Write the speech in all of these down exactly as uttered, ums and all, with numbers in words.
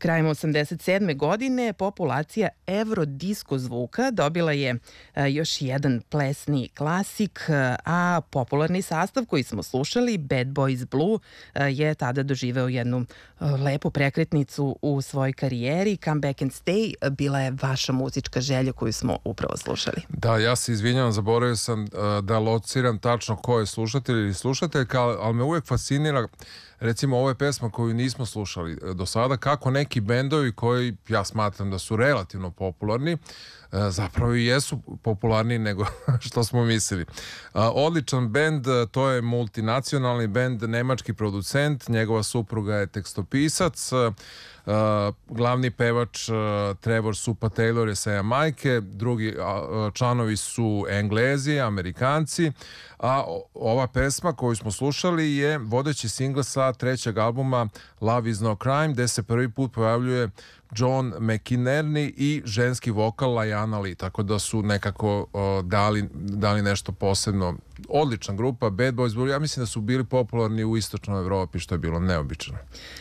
Krajem osamdeset sedme. godine populacija evrodisko zvuka dobila je još jedan plesni klasik, a popularni sastav koji smo slušali, Bad Boys Blue, je tada doživeo jednu lepu prekretnicu u svojoj karijeri. Come Back and Stay bila je vaša muzička želja koju smo upravo slušali. Da, ja se izvinjavam, zaboravio sam da lociram tačno ko je slušatelj ili slušateljka, ali me uvijek fascinira, recimo, ovo je pesma koju nismo slušali do sada, kako neki bendovi koji ja smatram da su relativno popularni, zapravo i jesu popularniji nego što smo mislili. Odličan bend, to je multinacionalni bend, nemački producent, njegova supruga je tekstopisac, Uh, glavni pevač uh, Trevor Supa Taylor je sa Jamajke, drugi uh, članovi su Englezi, Amerikanci, a ova pesma koju smo slušali je vodeći singl sa trećeg albuma Love is no crime, gde se prvi put pojavljuje John McInerney i ženski vokal Lajana Lee, tako da su nekako uh, dali, dali nešto posebno. Odlična grupa, Bad Boys Blue, ja mislim da su bili popularni u istočnoj Evropi, što je bilo neobično.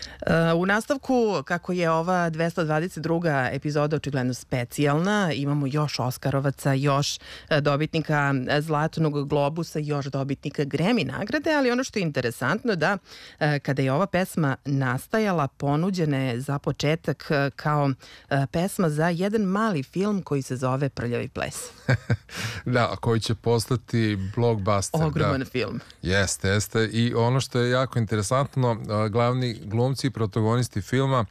U nastavku, kako je ova dvesta dvadeset druga epizoda očigledno specijalna, imamo još Oskarovaca, još dobitnika Zlatnog globusa, još dobitnika Grammy nagrade, ali ono što je interesantno da kada je ova pesma nastajala, ponuđena je za početak kao pesma za jedan mali film koji se zove Prljavi ples. Da, koji će postati blockbuster. Ogroman da. film. Jeste, jeste. I ono što je jako interesantno, glavni glumci i protagonisti filma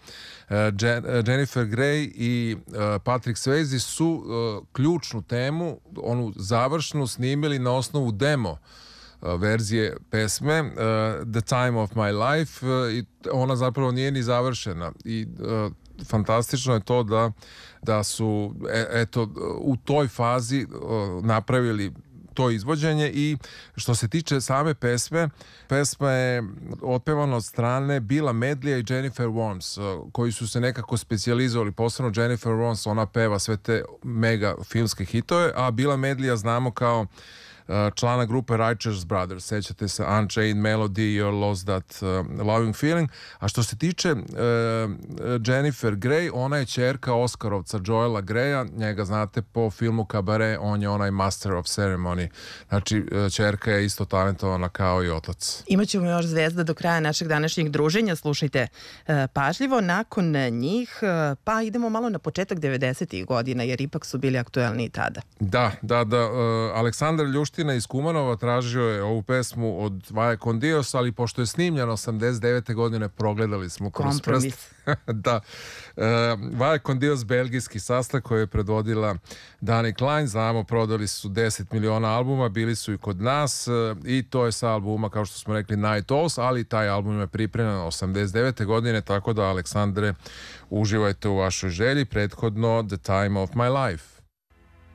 Jennifer Grey i Patrick Swayze su ključnu temu, onu završnu, snimili na osnovu demo verzije pesme The Time of My Life, i ona zapravo nije ni završena. I fantastično je to da, da su eto u toj fazi napravili to izvođenje. I što se tiče same pesme, pesma je otpevana od strane Billa Medleya i Jennifer Warnes, koji su se nekako specijalizovali, posebno Jennifer Warnes, ona peva sve te mega filmske hitove, a Billa Medleya znamo kao člana grupe Righteous Brothers, sećate se Unchained Melody, You're Lost That uh, Loving Feeling. A što se tiče uh, Jennifer Grey, ona je ćerka Oskarovca Joela Greya, njega znate po filmu Cabaret, on je onaj Master of Ceremony, znači ćerka je isto talentovana kao i otac. Imaćemo još zvezda do kraja našeg današnjeg druženja, slušajte uh, pažljivo. Nakon njih, uh, pa idemo malo na početak devedesetih godina, jer ipak su bili aktuelni i tada. Da, da, da, uh, Aleksandar Ljuština iz Kumanova tražio je ovu pesmu od Vaje con Dios, ali pošto je snimljeno osamdeset devete. godine, progledali smo kroz prst. Da. Uh, Vaje con Dios, belgijski sastav koji je predvodila Dani Klein, znamo, prodali su deset miliona albuma, bili su i kod nas, uh, i to je sa albuma, kao što smo rekli, Night Owls, ali taj album je pripremljen osamdeset devete. godine, tako da, Aleksandre, uživajte u vašoj želji, prethodno The Time of My Life.